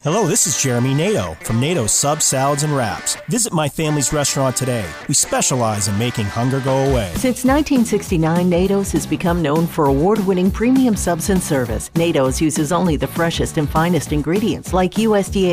Hello, this is Jeremy Nato from Nato's Sub Salads and Wraps. Visit my family's restaurant today. We specialize in making hunger go away. Since 1969, Nato's has become known for award-winning premium subs and service. Nato's uses only the freshest and finest ingredients like USDA